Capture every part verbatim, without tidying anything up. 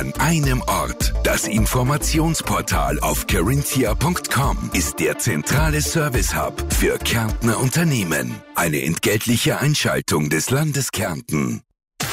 An einem Ort. Das Informationsportal auf carinthia punkt com ist der zentrale Service-Hub für Kärntner Unternehmen. Eine entgeltliche Einschaltung des Landes Kärnten.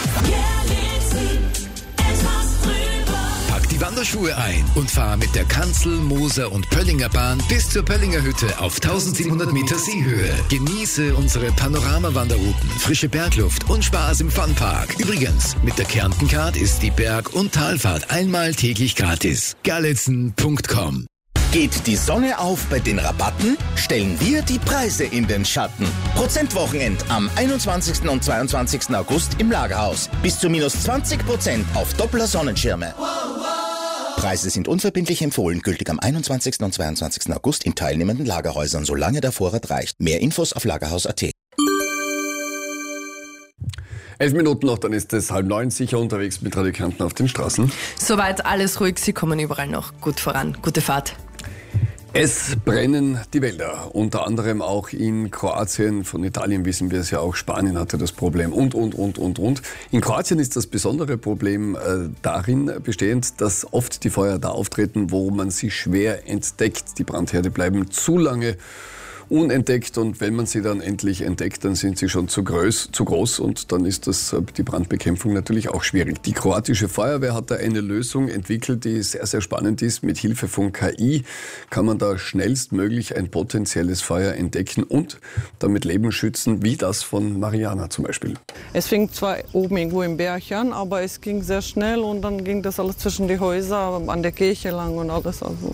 Pack die Wanderschuhe ein und fahr mit der Kanzel-, Moser- und Pöllinger Bahn bis zur Pöllinger Hütte auf eintausendsiebenhundert Meter Seehöhe. Genieße unsere Panorama-Wanderrouten, frische Bergluft und Spaß im Funpark. Übrigens, mit der Kärnten-Card ist die Berg- und Talfahrt einmal täglich gratis. galitzen punkt com. Geht die Sonne auf bei den Rabatten? Stellen wir die Preise in den Schatten. Prozentwochenend am einundzwanzigsten und zweiundzwanzigsten August im Lagerhaus. Bis zu minus zwanzig Prozent auf Doppler-Sonnenschirme. Preise sind unverbindlich empfohlen, gültig am einundzwanzigsten und zweiundzwanzigsten August in teilnehmenden Lagerhäusern, solange der Vorrat reicht. Mehr Infos auf lagerhaus punkt at. Elf Minuten noch, dann ist es halb neun, sicher unterwegs mit Radio Kärnten auf den Straßen. Soweit alles ruhig, Sie kommen überall noch gut voran. Gute Fahrt. Es brennen die Wälder, unter anderem auch in Kroatien. Von Italien wissen wir es ja auch, Spanien hatte das Problem und, und, und, und, und. In Kroatien ist das besondere Problem äh, darin bestehend, dass oft die Feuer da auftreten, wo man sie schwer entdeckt. Die Brandherde bleiben zu lange unentdeckt und wenn man sie dann endlich entdeckt, dann sind sie schon zu groß, zu groß und dann ist das, die Brandbekämpfung natürlich auch schwierig. Die kroatische Feuerwehr hat da eine Lösung entwickelt, die sehr, sehr spannend ist. Mit Hilfe von K I kann man da schnellstmöglich ein potenzielles Feuer entdecken und damit Leben schützen, wie das von Mariana zum Beispiel. Es fing zwar oben irgendwo im Berg an, aber es ging sehr schnell und dann ging das alles zwischen die Häuser, an der Kirche lang und alles. Also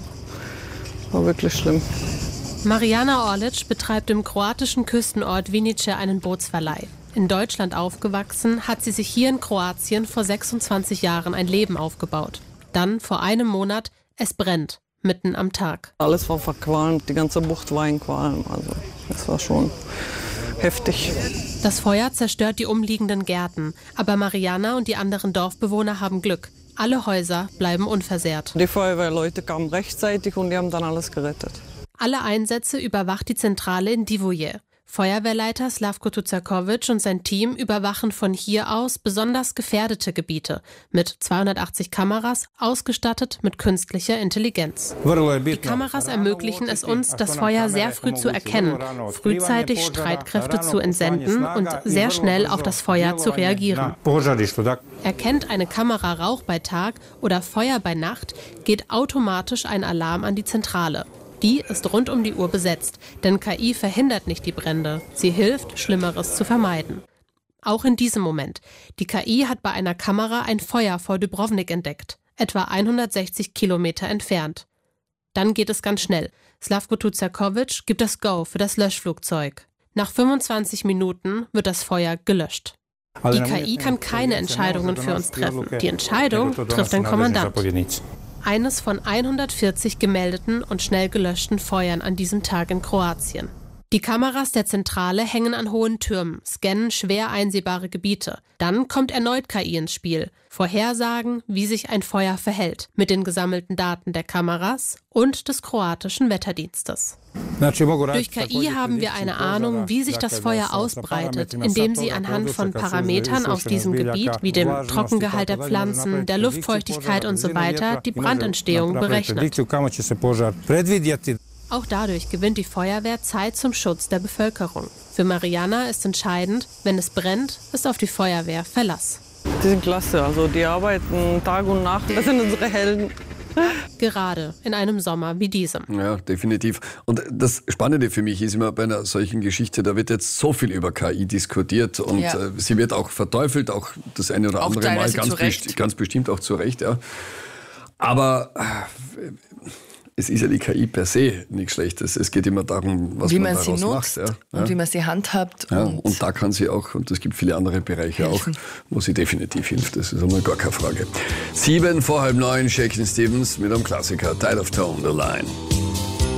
war wirklich schlimm. Mariana Orlic betreibt im kroatischen Küstenort Vinice einen Bootsverleih. In Deutschland aufgewachsen, hat sie sich hier in Kroatien vor sechsundzwanzig Jahren ein Leben aufgebaut. Dann, vor einem Monat, es brennt, mitten am Tag. Alles war verqualmt, die ganze Bucht war in Qualm. Also das war schon heftig. Das Feuer zerstört die umliegenden Gärten, aber Mariana und die anderen Dorfbewohner haben Glück. Alle Häuser bleiben unversehrt. Die Feuerwehrleute kamen rechtzeitig und die haben dann alles gerettet. Alle Einsätze überwacht die Zentrale in Divoje. Feuerwehrleiter Slavko Tucakovic und sein Team überwachen von hier aus besonders gefährdete Gebiete mit zweihundertachtzig Kameras, ausgestattet mit künstlicher Intelligenz. Die Kameras ermöglichen es uns, das Feuer sehr früh zu erkennen, frühzeitig Streitkräfte zu entsenden und sehr schnell auf das Feuer zu reagieren. Erkennt eine Kamera Rauch bei Tag oder Feuer bei Nacht, geht automatisch ein Alarm an die Zentrale. Die ist rund um die Uhr besetzt, denn K I verhindert nicht die Brände. Sie hilft, Schlimmeres zu vermeiden. Auch in diesem Moment. Die K I hat bei einer Kamera ein Feuer vor Dubrovnik entdeckt, etwa hundertsechzig Kilometer entfernt. Dann geht es ganz schnell. Slavko Tucakovic gibt das Go für das Löschflugzeug. Nach fünfundzwanzig Minuten wird das Feuer gelöscht. Die K I kann keine Entscheidungen für uns treffen. Die Entscheidung trifft ein Kommandant. Eines von hundertvierzig gemeldeten und schnell gelöschten Feuern an diesem Tag in Kroatien. Die Kameras der Zentrale hängen an hohen Türmen, scannen schwer einsehbare Gebiete. Dann kommt erneut K I ins Spiel. Vorhersagen, wie sich ein Feuer verhält, mit den gesammelten Daten der Kameras und des kroatischen Wetterdienstes. Durch K I haben wir eine Ahnung, wie sich das Feuer ausbreitet, indem sie anhand von Parametern aus diesem Gebiet, wie dem Trockengehalt der Pflanzen, der Luftfeuchtigkeit und so weiter, die Brandentstehung berechnet. Auch dadurch gewinnt die Feuerwehr Zeit zum Schutz der Bevölkerung. Für Mariana ist entscheidend, wenn es brennt, ist auf die Feuerwehr Verlass. Die sind klasse, also die arbeiten Tag und Nacht, das sind unsere Helden. Gerade in einem Sommer wie diesem. Ja, definitiv. Und das Spannende für mich ist immer bei einer solchen Geschichte, da wird jetzt so viel über K I diskutiert und ja. äh, sie wird auch verteufelt, auch das eine oder andere Mal, ganz, besti- ganz bestimmt auch zu Recht. Ja. Aber äh, es ist ja die K I per se nichts Schlechtes. Es geht immer darum, was wie man, man daraus sie nutzt macht. Ja. Und ja. wie man sie handhabt. Ja, und, und da kann sie auch, und es gibt viele andere Bereiche helfen. auch, wo sie definitiv hilft. Das ist einmal gar keine Frage. Sieben vor halb neun, Shakin' Stevens mit einem Klassiker, Tide of Tone, The Line.